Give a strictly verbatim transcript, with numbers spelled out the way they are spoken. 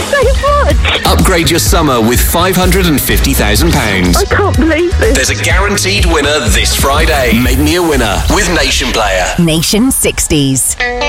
you so much. Upgrade your summer with five hundred fifty thousand pounds. I can't believe this. There's a guaranteed winner this Friday. Make me a winner with Nation Player. Nation sixties.